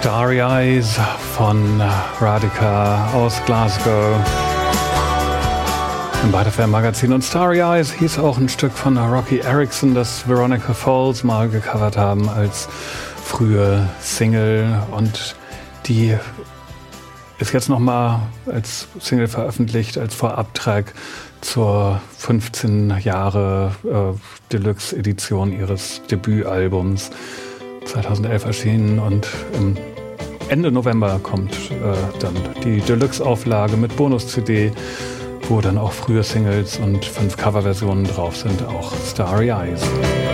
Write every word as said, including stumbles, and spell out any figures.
Starry Eyes von Radika aus Glasgow im Butterfly-Magazin. Und Starry Eyes hieß auch ein Stück von Rocky Erickson, das Veronica Falls mal gecovert haben als frühe Single. Und die ist jetzt nochmal als Single veröffentlicht, als Vorabtrack zur fünfzehn Jahre äh, Deluxe-Edition ihres Debütalbums. zweitausendelf erschienen und im Ende November kommt äh, dann die Deluxe-Auflage mit Bonus-C D, wo dann auch frühe Singles und fünf Coverversionen drauf sind, auch Starry Eyes.